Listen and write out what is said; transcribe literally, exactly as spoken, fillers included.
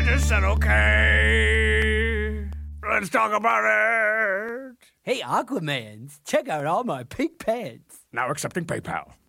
just said okay. Let's talk about it. Hey, Aquamans, check out all my pink pants. Now accepting PayPal.